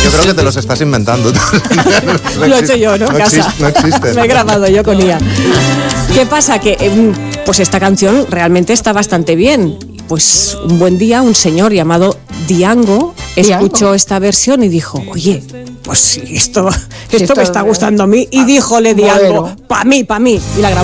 Yo creo que te los estás inventando. Lo he hecho yo, ¿no? No existe. Me he grabado yo con IA. ¿Qué pasa? Que pues esta canción realmente está bastante bien. Pues un buen día un señor llamado Diango escuchó esta versión y dijo, oye, pues esto me está gustando a mí. Y díjole Diango, pa' mí, y la grabó.